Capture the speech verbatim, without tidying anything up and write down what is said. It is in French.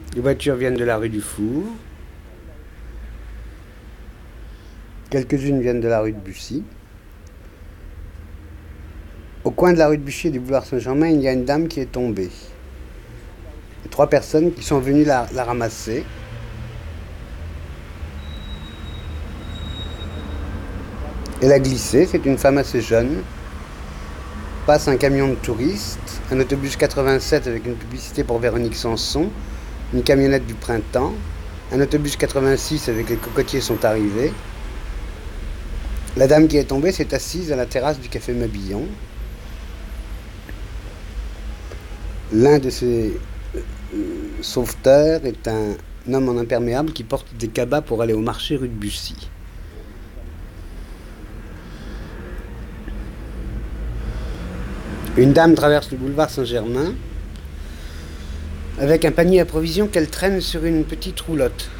Les voitures viennent de la rue du Four. Quelques-unes viennent de la rue de Bussy. Au coin de la rue de Bussy et du boulevard Saint-Germain, il y a une dame qui est tombée. Il y a trois personnes qui sont venues la, la ramasser. Elle a glissé, c'est une femme assez jeune. Passe un camion de touristes, un autobus quatre-vingt-sept avec une publicité pour Véronique Sanson, une camionnette du printemps, un autobus quatre-vingt-six avec les cocotiers sont arrivés. La dame qui est tombée s'est assise à la terrasse du café Mabillon. L'un de ces sauveteurs est un homme en imperméable qui porte des cabas pour aller au marché rue de Bussy. Une dame traverse le boulevard Saint-Germain avec un panier à provisions qu'elle traîne sur une petite roulotte.